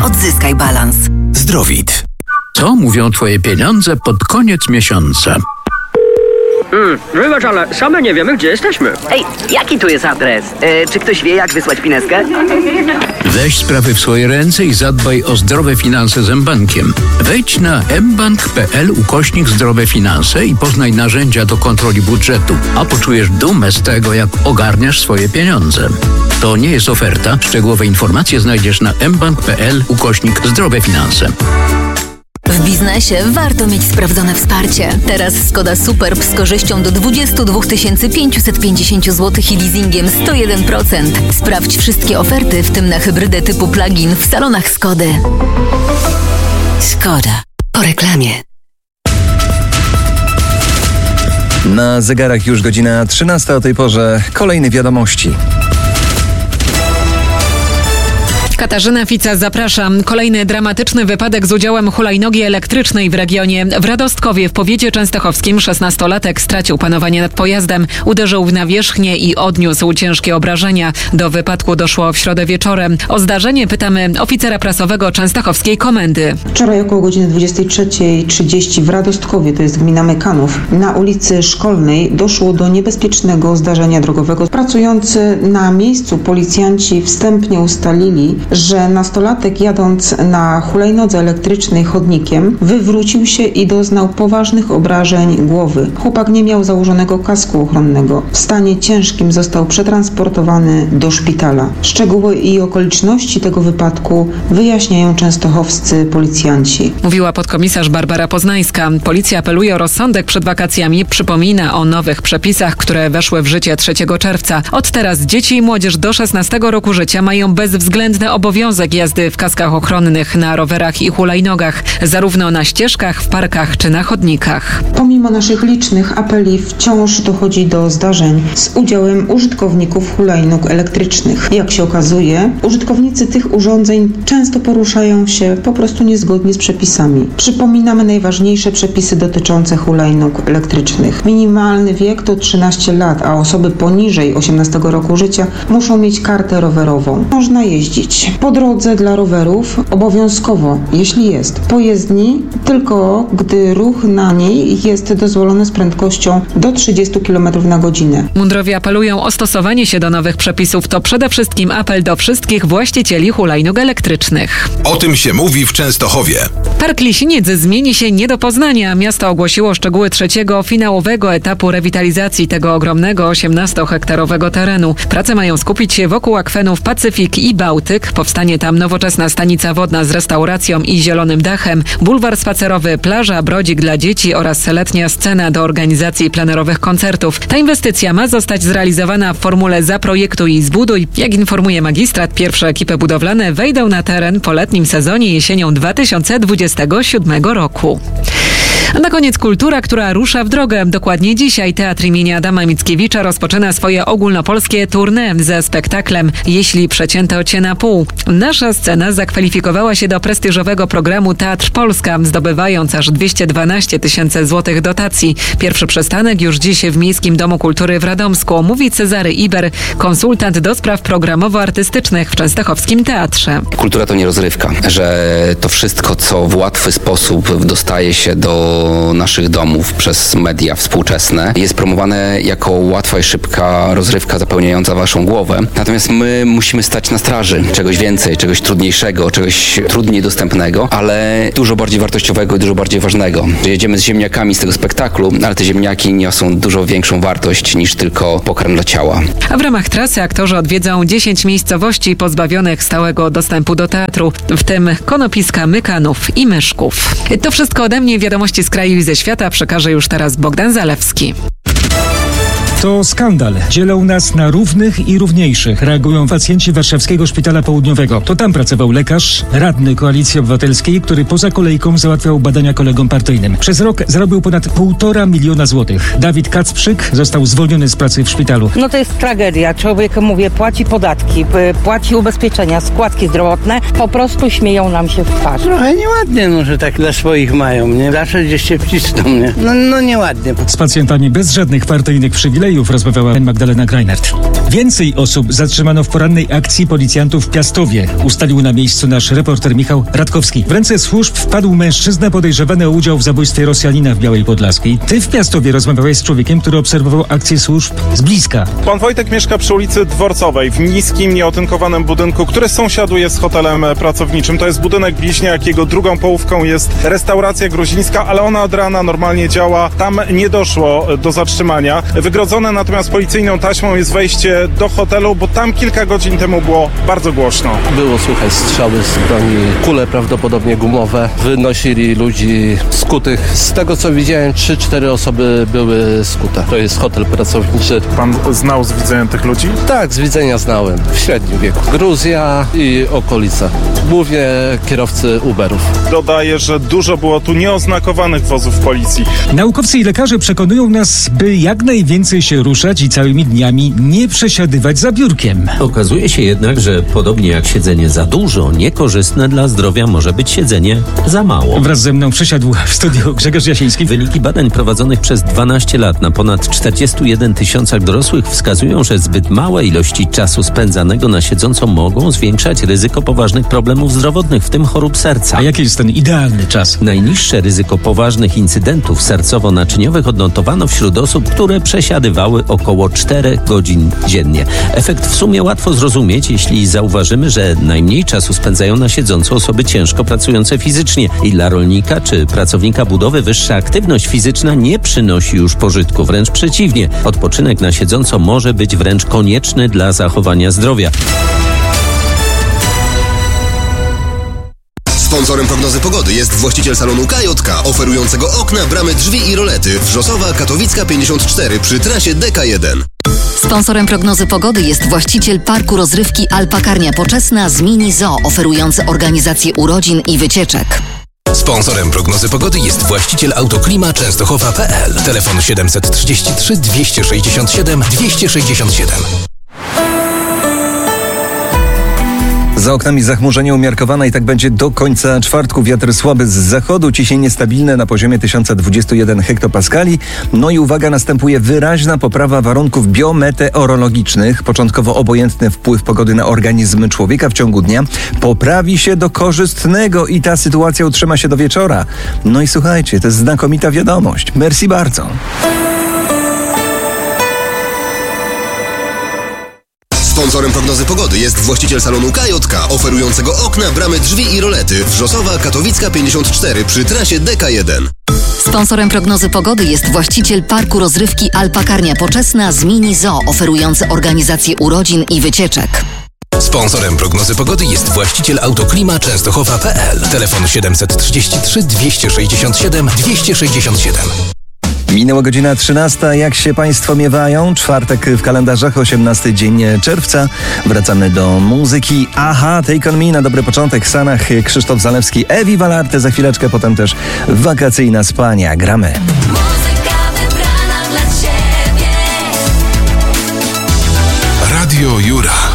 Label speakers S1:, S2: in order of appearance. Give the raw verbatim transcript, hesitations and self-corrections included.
S1: Odzyskaj balans.
S2: Zdrowit.
S3: Co mówią twoje pieniądze pod koniec miesiąca?
S4: Hmm, wybacz, ale same nie wiemy, gdzie jesteśmy.
S5: Ej, jaki tu jest adres? E, czy ktoś wie, jak wysłać pineskę?
S3: Weź sprawy w swoje ręce i zadbaj o zdrowe finanse z mBankiem. Wejdź na mbank kropka p l ukośnik zdrowe finanse i poznaj narzędzia do kontroli budżetu, a poczujesz dumę z tego, jak ogarniasz swoje pieniądze. To nie jest oferta. Szczegółowe informacje znajdziesz na mbank kropka p l ukośnik zdrowe finanse.
S1: W biznesie warto mieć sprawdzone wsparcie. Teraz Skoda Superb z korzyścią do dwadzieścia dwa tysiące pięćset pięćdziesiąt złotych i leasingiem sto jeden procent. Sprawdź wszystkie oferty, w tym na hybrydę typu plug-in w salonach Skody. Skoda. Po reklamie.
S2: Na zegarach już godzina trzynasta, o tej porze kolejne wiadomości.
S6: Katarzyna Fica, zapraszam. Kolejny dramatyczny wypadek z udziałem hulajnogi elektrycznej w regionie. W Radostkowie w powiecie częstochowskim szesnastolatek stracił panowanie nad pojazdem, uderzył w nawierzchnię i odniósł ciężkie obrażenia. Do wypadku doszło w środę wieczorem. O zdarzenie pytamy oficera prasowego częstochowskiej komendy.
S7: Wczoraj około godziny dwudziestej trzeciej trzydzieści w Radostkowie, to jest gmina Mekanów, na ulicy Szkolnej doszło do niebezpiecznego zdarzenia drogowego. Pracujący na miejscu policjanci wstępnie ustalili, że nastolatek jadąc na hulajnodze elektrycznej chodnikiem wywrócił się i doznał poważnych obrażeń głowy. Chłopak nie miał założonego kasku ochronnego. W stanie ciężkim został przetransportowany do szpitala. Szczegóły i okoliczności tego wypadku wyjaśniają częstochowscy policjanci.
S6: Mówiła podkomisarz Barbara Poznańska. Policja apeluje o rozsądek przed wakacjami. Przypomina o nowych przepisach, które weszły w życie trzeciego czerwca. Od teraz dzieci i młodzież do szesnastego roku życia mają bezwzględne obowiązek jazdy w kaskach ochronnych na rowerach i hulajnogach, zarówno na ścieżkach, w parkach czy na chodnikach.
S7: Pomimo naszych licznych apeli wciąż dochodzi do zdarzeń z udziałem użytkowników hulajnóg elektrycznych. Jak się okazuje, użytkownicy tych urządzeń często poruszają się po prostu niezgodnie z przepisami. Przypominamy najważniejsze przepisy dotyczące hulajnóg elektrycznych. Minimalny wiek to trzynaście lat, a osoby poniżej osiemnastego roku życia muszą mieć kartę rowerową. Można jeździć po drodze dla rowerów obowiązkowo, jeśli jest. Po jezdni tylko gdy ruch na niej jest dozwolony z prędkością do trzydzieści kilometrów na godzinę.
S6: Mundurowi apelują o stosowanie się do nowych przepisów. To przede wszystkim apel do wszystkich właścicieli hulajnóg elektrycznych.
S2: O tym się mówi w Częstochowie.
S6: Park Lisiniec zmieni się nie do poznania. Miasto ogłosiło szczegóły trzeciego, finałowego etapu rewitalizacji tego ogromnego osiemnastohektarowego terenu. Prace mają skupić się wokół akwenów Pacyfik i Bałtyk. Powstanie tam nowoczesna stanica wodna z restauracją i zielonym dachem, bulwar spacerowy, plaża, brodzik dla dzieci oraz letnia scena do organizacji plenerowych koncertów. Ta inwestycja ma zostać zrealizowana w formule zaprojektuj i zbuduj. Jak informuje magistrat, pierwsze ekipy budowlane wejdą na teren po letnim sezonie jesienią dwa tysiące dwudziestego siódmego roku. A na koniec kultura, która rusza w drogę. Dokładnie dzisiaj Teatr imienia Adama Mickiewicza rozpoczyna swoje ogólnopolskie tournée ze spektaklem Jeśli przecięto cię na pół. Nasza scena zakwalifikowała się do prestiżowego programu Teatr Polska, zdobywając aż dwieście dwanaście tysięcy złotych dotacji. Pierwszy przystanek już dziś w Miejskim Domu Kultury w Radomsku, mówi Cezary Iber, konsultant do spraw programowo-artystycznych w Częstochowskim Teatrze.
S8: Kultura to nie rozrywka, że to wszystko, co w łatwy sposób dostaje się do naszych domów przez media współczesne, jest promowane jako łatwa i szybka rozrywka zapełniająca waszą głowę. Natomiast my musimy stać na straży czegoś więcej, czegoś trudniejszego, czegoś trudniej dostępnego, ale dużo bardziej wartościowego i dużo bardziej ważnego. Jedziemy z ziemniakami z tego spektaklu, ale te ziemniaki niosą dużo większą wartość niż tylko pokarm dla ciała.
S6: A w ramach trasy aktorzy odwiedzą dziesięć miejscowości pozbawionych stałego dostępu do teatru, w tym Konopiska, Mykanów i Myszków. To wszystko ode mnie. Wiadomości z kraju i ze świata przekaże już teraz Bogdan Zalewski.
S9: To skandal. Dzielą nas na równych i równiejszych. Reagują pacjenci Warszawskiego Szpitala Południowego. To tam pracował lekarz, radny Koalicji Obywatelskiej, który poza kolejką załatwiał badania kolegom partyjnym. Przez rok zarobił ponad półtora miliona złotych. Dawid Kacprzyk został zwolniony z pracy w szpitalu.
S10: No to jest tragedia. Człowiek, mówię, płaci podatki, płaci ubezpieczenia, składki zdrowotne. Po prostu śmieją nam się w twarz.
S11: Trochę nieładnie, no, że tak dla swoich mają, nie? Zawsze gdzieś się wcisną, nie? No, no nieładnie.
S9: Z pacjentami bez żadnych partyjnych przywilejów dziejów, rozmawiała Magdalena Greinert. Więcej osób zatrzymano w porannej akcji policjantów w Piastowie. Ustalił na miejscu nasz reporter Michał Radkowski. W ręce służb wpadł mężczyzna podejrzewany o udział w zabójstwie Rosjanina w Białej Podlaskiej. Ty w Piastowie rozmawiałeś z człowiekiem, który obserwował akcję służb z bliska.
S12: Pan Wojtek mieszka przy ulicy Dworcowej, w niskim, nieotynkowanym budynku, który sąsiaduje z hotelem pracowniczym. To jest budynek bliźniak, jego drugą połówką jest restauracja gruzińska, ale ona od rana normalnie działa. Tam nie doszło do zatrzymania. Wygrodzone natomiast policyjną taśmą jest wejście do hotelu, bo tam kilka godzin temu było bardzo głośno.
S13: Było słychać strzały z broni, kule prawdopodobnie gumowe. Wynosili ludzi skutych. Z tego co widziałem, trzy cztery osoby były skute. To jest hotel pracowniczy.
S12: Pan znał z widzenia tych ludzi?
S13: Tak, z widzenia znałem. W średnim wieku. Gruzja i okolice. Głównie kierowcy Uberów.
S12: Dodaję, że dużo było tu nieoznakowanych wozów policji.
S9: Naukowcy i lekarze przekonują nas, by jak najwięcej się ruszać i całymi dniami nie przesiadywać za biurkiem.
S14: Okazuje się jednak, że podobnie jak siedzenie za dużo, niekorzystne dla zdrowia może być siedzenie za mało.
S9: Wraz ze mną przysiadł w studiu Grzegorz Jasiński.
S14: Wyniki badań prowadzonych przez dwanaście lat na ponad czterdziestu jeden tysiącach dorosłych wskazują, że zbyt małe ilości czasu spędzanego na siedząco mogą zwiększać ryzyko poważnych problemów zdrowotnych, w tym chorób serca.
S9: A jaki jest ten idealny czas?
S14: Najniższe ryzyko poważnych incydentów sercowo-naczyniowych odnotowano wśród osób, które przesiadywały około cztery godzin dziennie. Efekt w sumie łatwo zrozumieć, jeśli zauważymy, że najmniej czasu spędzają na siedząco osoby ciężko pracujące fizycznie i dla rolnika czy pracownika budowy wyższa aktywność fizyczna nie przynosi już pożytku, wręcz przeciwnie. Odpoczynek na siedząco może być wręcz konieczny dla zachowania zdrowia.
S15: Sponsorem prognozy pogody jest właściciel salonu K J K, oferującego okna, bramy, drzwi i rolety. Wrzosowa, Katowicka pięćdziesiąt cztery przy trasie D K jeden.
S1: Sponsorem prognozy pogody jest właściciel parku rozrywki Alpakarnia Poczesna z Mini Zoo, oferujący organizację urodzin i wycieczek.
S15: Sponsorem prognozy pogody jest właściciel Autoklima Częstochowa kropka p l. Telefon siedemset trzydzieści trzy dwieście sześćdziesiąt siedem dwieście sześćdziesiąt siedem.
S2: Za oknami zachmurzenie umiarkowane i tak będzie do końca czwartku. Wiatr słaby z zachodu, ciśnienie niestabilne na poziomie tysiąc dwadzieścia jeden hektopaskali. No i uwaga, następuje wyraźna poprawa warunków biometeorologicznych. Początkowo obojętny wpływ pogody na organizm człowieka w ciągu dnia poprawi się do korzystnego i ta sytuacja utrzyma się do wieczora. No i słuchajcie, to jest znakomita wiadomość. Merci bardzo.
S15: Sponsorem prognozy pogody jest właściciel salonu K J K, oferującego okna, bramy, drzwi i rolety. Wrzosowa, Katowicka pięćdziesiąt cztery przy trasie D K jeden.
S1: Sponsorem prognozy pogody jest właściciel parku rozrywki Alpakarnia Poczesna z Mini Zoo, oferujący organizację urodzin i wycieczek.
S15: Sponsorem prognozy pogody jest właściciel Autoklima Częstochowa kropka p l. Telefon siedemset trzydzieści trzy dwieście sześćdziesiąt siedem dwieście sześćdziesiąt siedem.
S2: Minęła godzina trzynasta. Jak się Państwo miewają? Czwartek w kalendarzach, osiemnasty dzień czerwca. Wracamy do muzyki. Aha, Take On Me na dobry początek. Sanach, Krzysztof Zalewski, Ewi Valarte. Za chwileczkę potem też wakacyjna spania. Gramy.
S16: Muzyka wybrana dla Ciebie.
S15: Radio Jura.